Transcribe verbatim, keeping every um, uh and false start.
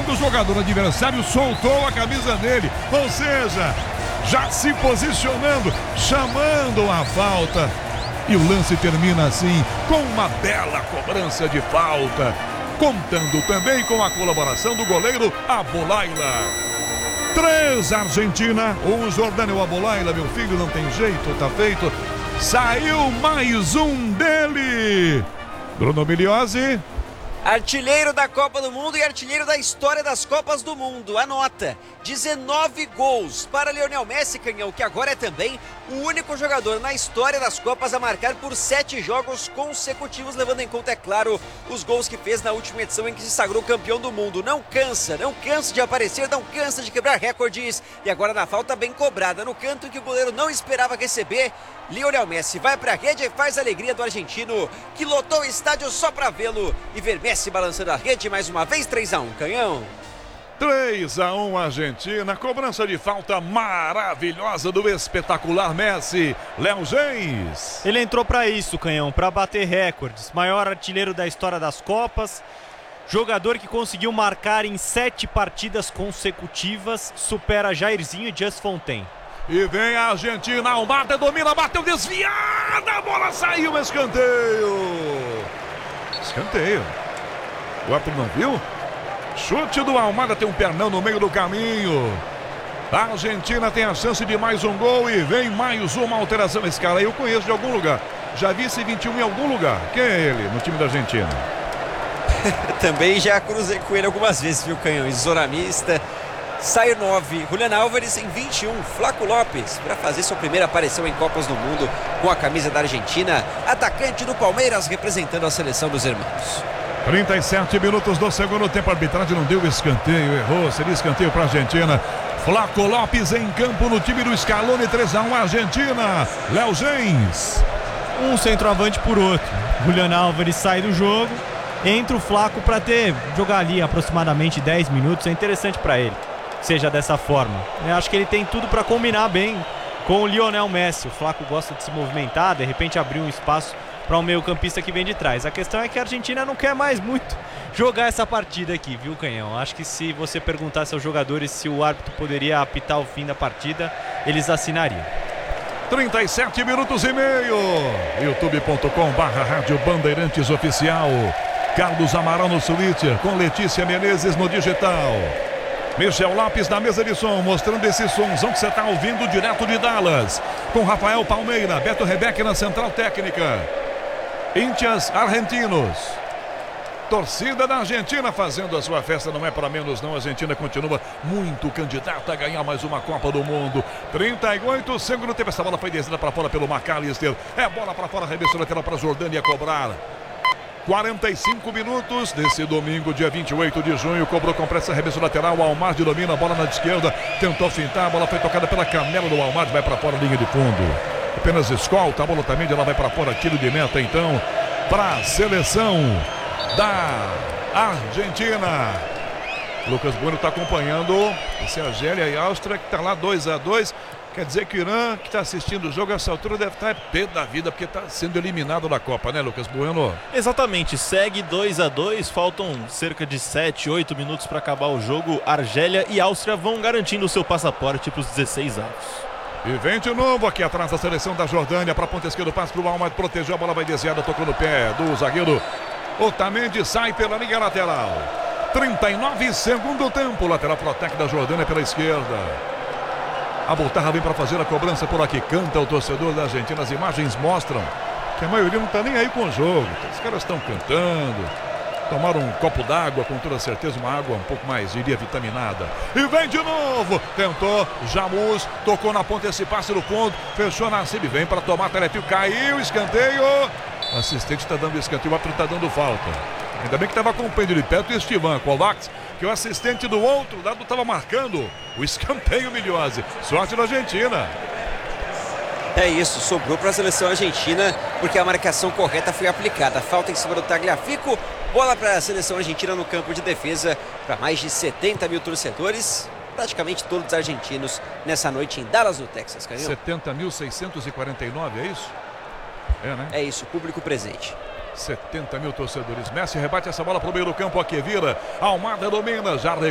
quando o jogador adversário soltou a camisa dele, ou seja, já se posicionando, chamando a falta. E o lance termina assim, com uma bela cobrança de falta, contando também com a colaboração do goleiro Abolaila. Três Argentina, um Jordânia. O Abolaila, meu filho, não tem jeito, tá feito. Saiu mais um dele. Bruno Miliozzi. Artilheiro da Copa do Mundo e artilheiro da história das Copas do Mundo. Anota, dezenove gols para Lionel Messi, Canhão, que agora é também o único jogador na história das Copas a marcar por sete jogos consecutivos, levando em conta, é claro, os gols que fez na última edição em que se sagrou campeão do mundo. Não cansa, não cansa de aparecer, não cansa de quebrar recordes. E agora na falta bem cobrada, no canto que o goleiro não esperava receber, Lionel Messi vai para a rede e faz a alegria do argentino, que lotou o estádio só para vê-lo e ver Messi balançando a rede mais uma vez. Três a um, Canhão. três a um Argentina, cobrança de falta maravilhosa do espetacular Messi. Léo Gens. Ele entrou para isso, Canhão, para bater recordes. Maior artilheiro da história das Copas, jogador que conseguiu marcar em sete partidas consecutivas, supera Jairzinho e Just Fontaine. E vem a Argentina, Almada domina, bateu desviada, a bola saiu, escanteio. Escanteio. O árbitro não viu? Chute do Almada, tem um pernão no meio do caminho. A Argentina tem a chance de mais um gol e vem mais uma alteração. Esse cara aí eu conheço de algum lugar. Já vi esse vinte e um em algum lugar. Quem é ele no time da Argentina? Também já cruzei com ele algumas vezes, viu, Canhão? Isoramista. Sai nove, Julián Álvares em vinte e um, Flaco Lopes para fazer sua primeira aparição em Copas do Mundo com a camisa da Argentina, atacante do Palmeiras representando a seleção dos irmãos. trinta e sete minutos do segundo tempo, a arbitragem não deu escanteio, errou, seria escanteio para a Argentina. Flaco Lopes em campo no time do Scaloni, três a um Argentina. Léo Gens. Um centroavante por outro. Julián Álvares sai do jogo, entra o Flaco para ter jogar ali aproximadamente dez minutos, é interessante para ele. Seja dessa forma. Eu acho que ele tem tudo para combinar bem com o Lionel Messi. O Flaco gosta de se movimentar, de repente abrir um espaço para um meio-campista que vem de trás. A questão é que a Argentina não quer mais muito jogar essa partida aqui, viu, Canhão? Acho que se você perguntasse aos jogadores se o árbitro poderia apitar o fim da partida, eles assinariam. trinta e sete minutos e meio. youtube ponto com barra Rádio Bandeirantes Oficial. Carlos Amaral no Switcher, com Letícia Menezes no digital. Michel Lopes na mesa de som, mostrando esse somzão que você está ouvindo direto de Dallas. Com Rafael Palmeira, Beto Rebeck na central técnica. Índias Argentinos. Torcida da Argentina fazendo a sua festa, não é para menos não. A Argentina continua muito candidata a ganhar mais uma Copa do Mundo. trinta e oito, segundo tempo, essa bola foi descida para fora pelo McAllister. É bola para fora, arremesso lateral para a Jordânia cobrar. quarenta e cinco minutos desse domingo, dia vinte e oito de junho, cobrou com pressa, arremesso lateral, o Almar domina a bola na esquerda, tentou fintar, a bola foi tocada pela canela do Almar, vai para fora, linha de fundo. Apenas escolta, a bola também, ela vai para fora, tiro de meta então, para a seleção da Argentina. Lucas Bueno está acompanhando esse Argélia e Áustria, que está lá dois a dois. Quer dizer que o Irã, que está assistindo o jogo a essa altura, deve estar pé da vida, porque está sendo eliminado da Copa, né, Lucas Bueno? Exatamente, segue dois a dois, faltam cerca de sete, oito minutos para acabar o jogo. Argélia e Áustria vão garantindo o seu passaporte para os dezesseis avos. E vem de novo aqui atrás da seleção da Jordânia, para a ponta esquerda, passe para o Almar, protegeu, a bola vai desviada, tocou no pé do zagueiro Otamendi, sai pela linha lateral. trinta e nove, segundo tempo, lateral pro ataque da Jordânia pela esquerda. A Botarra vem para fazer a cobrança por aqui. Canta o torcedor da Argentina. As imagens mostram que a maioria não está nem aí com o jogo. Os caras estão cantando. Tomaram um copo d'água, com toda certeza, uma água um pouco mais, diria, vitaminada. E vem de novo. Tentou, Jamus, tocou na ponta esse passe no fundo. Fechou na Cib, vem para tomar telefio. Caiu, escanteio. O assistente está dando escanteio, o árbitro está dando falta. Ainda bem que estava acompanhando de perto o Esteban Kovacs, que o assistente do outro lado estava marcando o escanteio, Miliozzi. Sorte da Argentina. É isso, sobrou para a seleção argentina, porque a marcação correta foi aplicada. Falta em cima do Tagliafico, bola para a seleção argentina no campo de defesa, para mais de setenta mil torcedores, praticamente todos argentinos, nessa noite em Dallas, no Texas. Canhão. setenta mil seiscentos e quarenta e nove, é isso? É, né? É isso, público presente. setenta mil torcedores. Messi rebate essa bola para o meio do campo, aqui vira. Almada domina, já